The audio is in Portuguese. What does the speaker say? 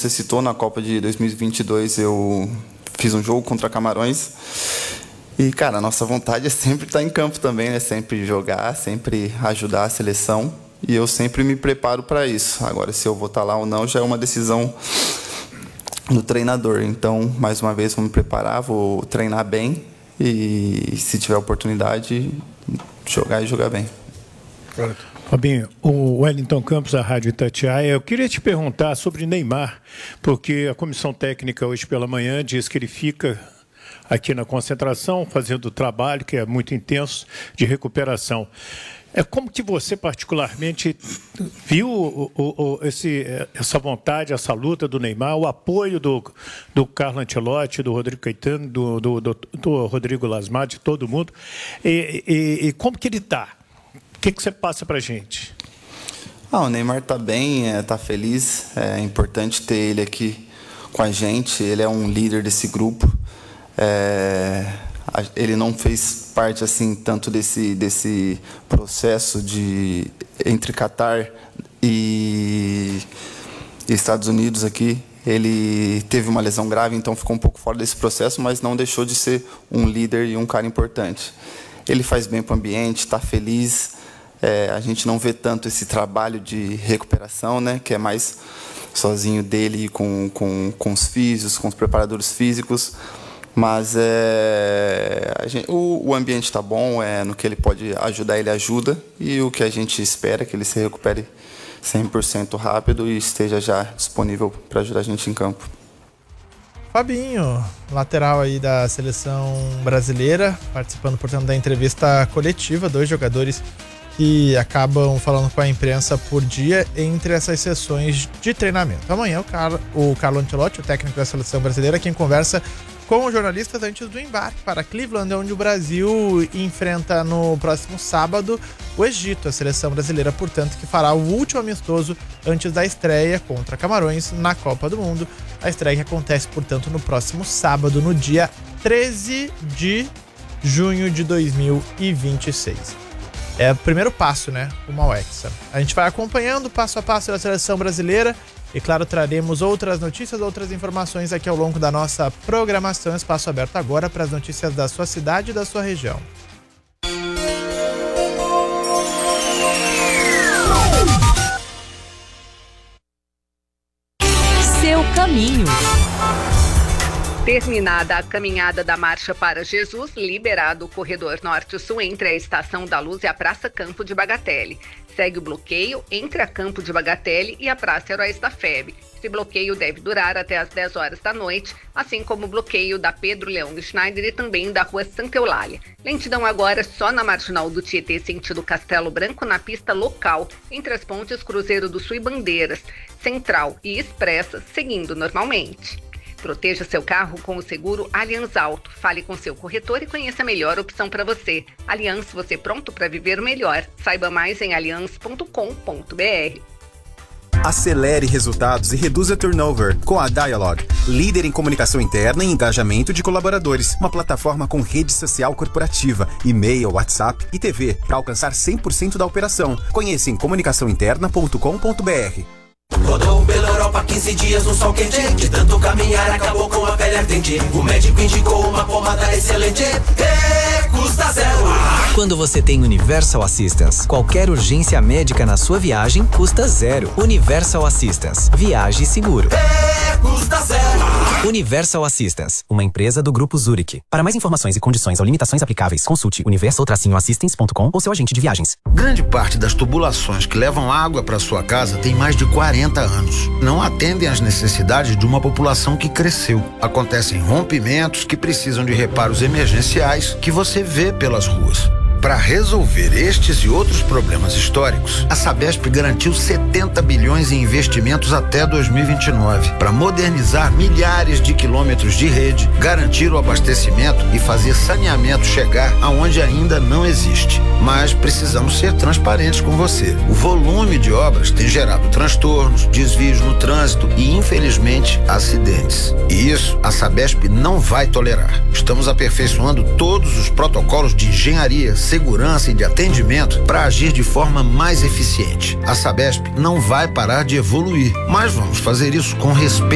você citou, na Copa de 2022 eu fiz um jogo contra Camarões. E, cara, a nossa vontade é sempre estar em campo também, né? Sempre jogar, sempre ajudar a seleção. E eu sempre me preparo para isso. Agora, se eu vou estar lá ou não, já é uma decisão do treinador. Então, mais uma vez, vou me preparar, vou treinar bem. E, se tiver oportunidade, jogar e jogar bem. Fabinho, o Wellington Campos, da Rádio Itatiaia, eu queria te perguntar sobre Neymar, porque a comissão técnica hoje pela manhã diz que ele fica aqui na concentração, fazendo o trabalho, que é muito intenso, de recuperação. Como que você, particularmente, viu essa vontade, essa luta do Neymar, o apoio do Carlo Ancelotti, do Rodrigo Caetano, do Rodrigo Lasmar, de todo mundo, e como que ele está? O que você passa para a gente? O Neymar está bem, está feliz. É importante ter ele aqui com a gente. Ele é um líder desse grupo. Ele não fez parte assim tanto desse processo entre Catar e Estados Unidos aqui. Ele teve uma lesão grave, então ficou um pouco fora desse processo, mas não deixou de ser um líder e um cara importante. Ele faz bem para o ambiente, está feliz. A gente não vê tanto esse trabalho de recuperação, né, que é mais sozinho dele com os físicos, com os preparadores físicos. Mas o ambiente está bom, no que ele pode ajudar, ele ajuda. E o que a gente espera é que ele se recupere 100% rápido e esteja já disponível para ajudar a gente em campo. Fabinho, lateral aí da seleção brasileira, participando, portanto, da entrevista coletiva, 2 jogadores que acabam falando com a imprensa por dia entre essas sessões de treinamento. Amanhã o Carlo Ancelotti, o técnico da seleção brasileira, quem conversa com os jornalistas antes do embarque para Cleveland, onde o Brasil enfrenta no próximo sábado o Egito. A seleção brasileira, portanto, que fará o último amistoso antes da estreia contra Camarões na Copa do Mundo. A estreia que acontece, portanto, no próximo sábado, no dia 13 de junho de 2026. É o primeiro passo, né? Uma ao Hexa. A gente vai acompanhando passo a passo da seleção brasileira e, claro, traremos outras notícias, outras informações aqui ao longo da nossa programação. Espaço aberto agora para as notícias da sua cidade e da sua região. Seu caminho. Terminada a caminhada da Marcha para Jesus, liberado o corredor norte-sul entre a Estação da Luz e a Praça Campo de Bagatelle. Segue o bloqueio entre a Campo de Bagatelle e a Praça Heróis da FEB. Esse bloqueio deve durar até às 10 horas da noite, assim como o bloqueio da Pedro Leão do Schneider e também da Rua Santa Eulália. Lentidão agora só na Marginal do Tietê, sentido Castelo Branco, na pista local, entre as pontes Cruzeiro do Sul e Bandeiras, Central e Expressa, seguindo normalmente. Proteja seu carro com o seguro Allianz Auto. Fale com seu corretor e conheça a melhor opção para você. Allianz, você pronto para viver o melhor. Saiba mais em allianz.com.br. Acelere resultados e reduza turnover com a Dialog, líder em comunicação interna e engajamento de colaboradores. Uma plataforma com rede social corporativa, e-mail, WhatsApp e TV para alcançar 100% da operação. Conheça em comunicaçãointerna.com.br. Rodou pela Europa 15 dias no sol quente. De tanto caminhar acabou com a pele ardente. O médico indicou uma pomada excelente. Custa zero. Quando você tem Universal Assistance, qualquer urgência médica na sua viagem custa zero. Universal Assistance. Viaje seguro. Custa zero. Universal Assistance, uma empresa do Grupo Zurich. Para mais informações e condições ou limitações aplicáveis, consulte universal-assistance.com ou seu agente de viagens. Grande parte das tubulações que levam água para sua casa tem mais de 40 anos. Não atendem às necessidades de uma população que cresceu. Acontecem rompimentos que precisam de reparos emergenciais que você vê pelas ruas. Para resolver estes e outros problemas históricos, a Sabesp garantiu 70 bilhões em investimentos até 2029 para modernizar milhares de quilômetros de rede, garantir o abastecimento e fazer saneamento chegar aonde ainda não existe. Mas precisamos ser transparentes com você. O volume de obras tem gerado transtornos, desvios no trânsito e, infelizmente, acidentes. E isso a Sabesp não vai tolerar. Estamos aperfeiçoando todos os protocolos de engenharia, segurança e de atendimento para agir de forma mais eficiente. A Sabesp não vai parar de evoluir, mas vamos fazer isso com respeito